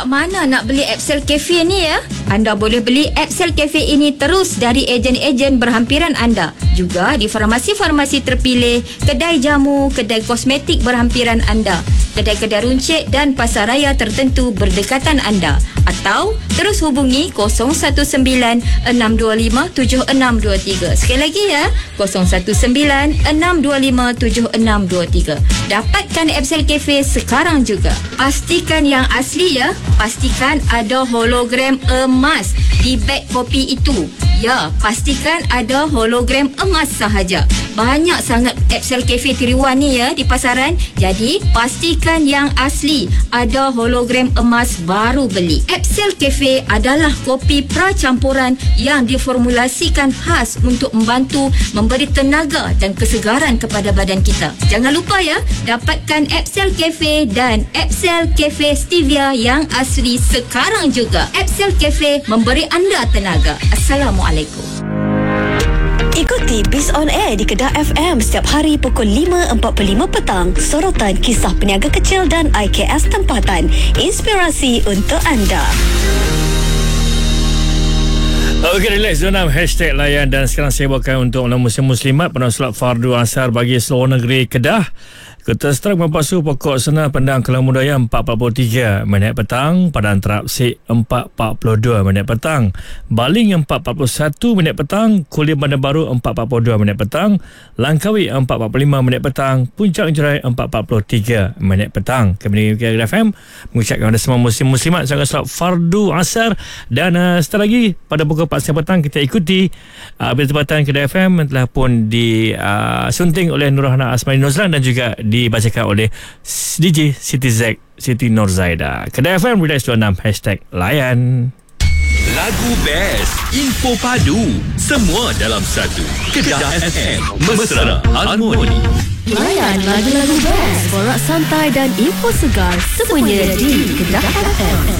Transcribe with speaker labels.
Speaker 1: mana nak beli Epsel Cafe ni ya? Anda boleh beli Epsel Cafe ini terus dari ejen-ejen berhampiran anda. Juga di farmasi-farmasi terpilih, kedai jamu, kedai kosmetik berhampiran anda, kedai-kedai runcit dan pasaraya tertentu berdekatan anda. Atau terus hubungi 019-625-7623. Sekali lagi ya, 019-625-7623. Dapatkan Epsel Cafe sekarang juga. Pastikan yang asli ya. Pastikan ada hologram emas di beg kopi itu. Ya, pastikan ada hologram emas sahaja. Banyak sangat Epsel Cafe tiruan ni ya di pasaran. Jadi, pastikan yang asli. Ada hologram emas baru beli. Epsel Cafe adalah kopi pracampuran yang diformulasikan khas untuk membantu memberi tenaga dan kesegaran kepada badan kita. Jangan lupa ya, dapatkan Epsel Cafe dan Epsel Cafe Stevia yang asli sekarang juga. Epsel Cafe memberi anda tenaga. Assalamualaikum.
Speaker 2: Ikuti Biz On Air di Kedah FM setiap hari pukul 5.45 petang. Sorotan kisah peniaga kecil dan IKS tempatan. Inspirasi untuk anda.
Speaker 3: Okey, relax zona #layan. Dan sekarang saya bawakan untuk Muslim Muslimat pada solat fardu asar bagi seluruh negeri Kedah. Kertas truk mempasu pokok senar Pendang Kelang Budaya 4.43 minit petang, Padang Terapsik 4.42 minit petang, Baling 4.41 minit petang, Kulim Bandar Baru 4.42 minit petang, Langkawi 4.45 minit petang, Puncak Jerai 4.43 minit petang. Kami di FM mengucapkan kepada semua muslim muslimat sangat solat fardu asar. Dan setelah lagi pada pukul 4 petang kita ikuti berita tempatan Kedah FM yang telah pun disunting oleh Nurhana Asmani Nuzlan dan juga dibacakan oleh DJ Siti Zack, Siti Norzaida. Kedah FM Relax 26 #layan.
Speaker 4: Lagu best, info padu, semua dalam satu. Kedah FM, mesra harmoni.
Speaker 2: Layan lagu-lagu best, borak santai dan info segar semuanya di Kedah FM.